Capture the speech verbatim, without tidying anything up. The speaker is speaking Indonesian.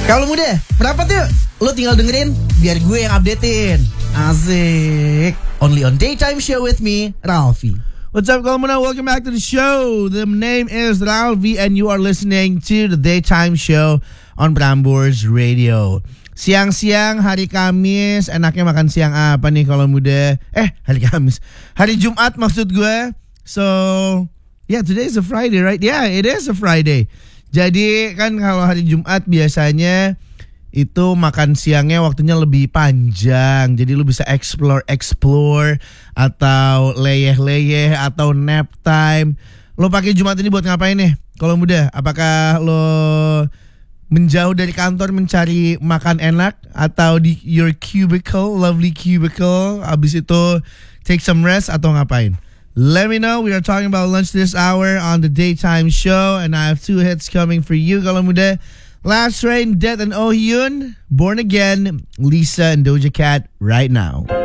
Kalau muda, berapa tuh? Lo tinggal dengerin, biar gue yang updatein. Asik. Only on Daytime Show with me, Ralfi. What's up, Kalmuna? Welcome back to the show. The name is Ralfi and you are listening to the Daytime Show on Prambors Radio. Siang-siang hari Kamis, enaknya makan siang apa nih kalau muda? Eh, hari Kamis. Hari Jumat maksud gue. So, yeah, today is a Friday, right? Yeah, it is a Friday. Jadi kan kalau hari Jumat biasanya itu makan siangnya waktunya lebih panjang. Jadi lu bisa explore-explore atau leyeh-leyeh atau nap time. Lo pakai Jumat ini buat ngapain nih? Kalau muda, apakah lo menjauh dari kantor mencari makan enak atau di your cubicle, lovely cubicle, abis itu take some rest atau ngapain? Let me know. We are talking about lunch this hour on the Daytime Show, and I have two hits coming for you, kalau muda. Last Train, Death and Oh Hyun, Born Again, Lisa and Doja Cat right now.